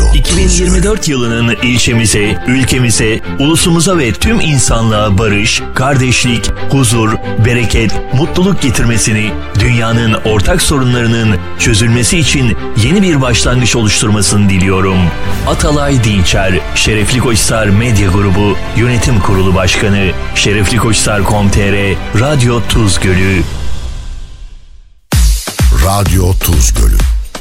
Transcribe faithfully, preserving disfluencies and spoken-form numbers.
iki bin yirmi dört yılının ilçemize, ülkemize, ulusumuza ve tüm insanlığa barış, kardeşlik, huzur, bereket, mutluluk getirmesini, dünyanın ortak sorunlarının çözülmesi için yeni bir başlangıç oluşturmasını diliyorum. Atalay Dinçer, Şerefli Koçhisar Medya Grubu Yönetim Kurulu Başkanı, şerefli koçhisar nokta com nokta tr, Radyo Tuz Gölü. Radyo Tuz Gölü.